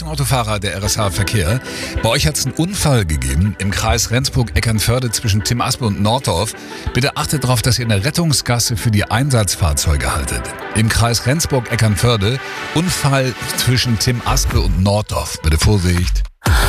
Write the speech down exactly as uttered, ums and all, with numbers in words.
Straßenautofahrer der R S H Verkehr. Bei euch hat es einen Unfall gegeben im Kreis Rendsburg-Eckernförde zwischen Tim Aspe und Nordorf. Bitte achtet darauf, dass ihr eine Rettungsgasse für die Einsatzfahrzeuge haltet. Im Kreis Rendsburg-Eckernförde Unfall zwischen Tim Aspe und Nordorf. Bitte Vorsicht.